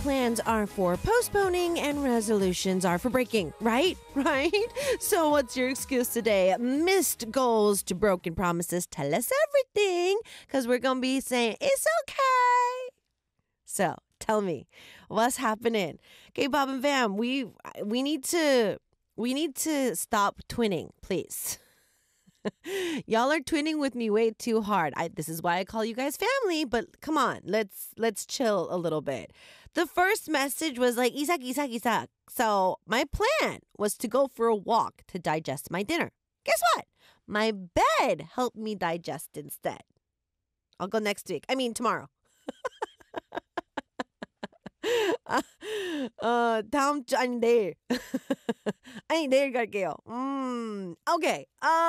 plans are for postponing and resolutions are for breaking, right? Right? So what's your excuse today? Missed goals to broken promises. Tell us everything because we're going to be saying it's okay. So tell me what's happening. Okay, Bob and Vam, we need to stop twinning, please. Y'all are twinning with me way too hard. This is why I call you guys family, but come on, let's chill a little bit. The first message was like, Isak, Isak, Isak. So my plan was to go for a walk to digest my dinner. Guess what? My bed helped me digest instead. I'll go next week. I mean, tomorrow. 다음 주 아니 내일. 아니 내일 갈게요. Okay.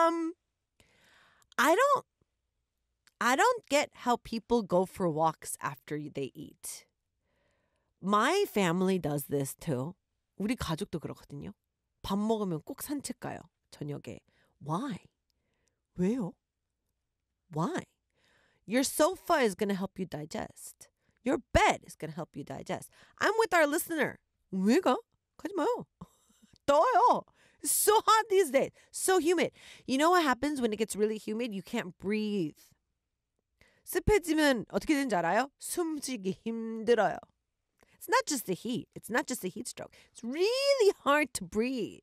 I don't get how people go for walks after they eat. My family does this too. 우리 가족도 그렇거든요. 밥 먹으면 꼭 산책 가요. 저녁에. Why? 왜요? Why? Your sofa is going to help you digest. Your bed is going to help you digest. I'm with our listener. 왜 가? 가지 마요. 더워요. It's so hot these days. So humid. You know what happens when it gets really humid? You can't breathe. 습해지면 어떻게 되는지 알아요? 숨쉬기 힘들어요. It's not just the heat. It's not just a heat stroke. It's really hard to breathe.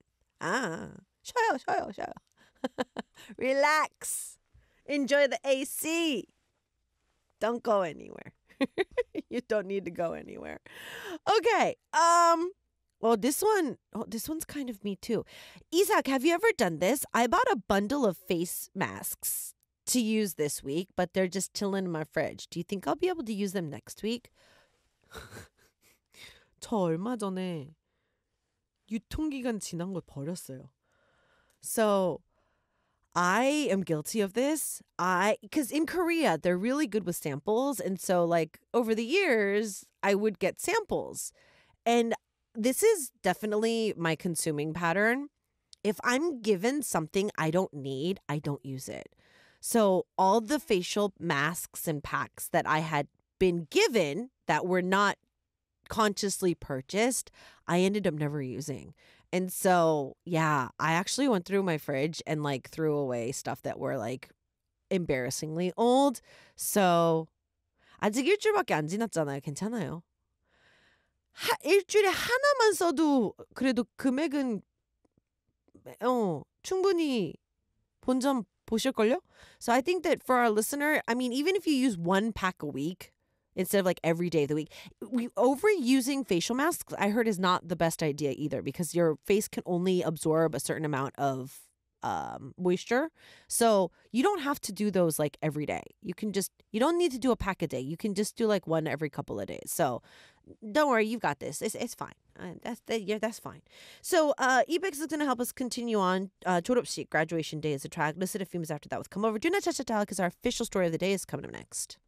쉬어요. Relax. Enjoy the AC. Don't go anywhere. You don't need to go anywhere. Okay. Well, this one's kind of me too. Isak, have you ever done this? I bought a bundle of face masks to use this week, but they're just chilling in my fridge. Do you think I'll be able to use them next week? 저 얼마 전에 유통기간 지난 걸 버렸어요. So I am guilty of this. Because in Korea, they're really good with samples. And so like over the years, I would get samples. And this is definitely my consuming pattern. If I'm given something I don't need, I don't use it. So all the facial masks and packs that I had been given that were not consciously purchased, I ended up never using. And so, yeah, I actually went through my fridge and like threw away stuff that were like embarrassingly old. So 아직 일주일밖에 안 지났잖아요. 괜찮아요. 일주일에 하나만 써도 그래도 금액은 충분히 본전 보실걸요? So I think that for our listener, I mean, even if you use one pack a week instead of like every day of the week, overusing facial masks, I heard, is not the best idea either because your face can only absorb a certain amount of moisture. So you don't have to do those like every day. You don't need to do a pack a day. You can just do like one every couple of days. So don't worry, you've got this. It's fine. That's fine. So Ebex is going to help us continue on. 졸업식, graduation day is a track. Listed a few minutes after that with Come Over. Do Not Touch the Dial because our official story of the day is coming up next.